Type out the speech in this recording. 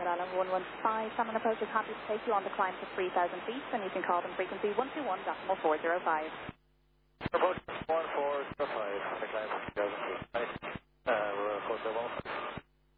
Island 115. Salmon Approach is happy to take you on the climb to 3,000 feet, and you can call them frequency 121.405. Approach 1405, the climb.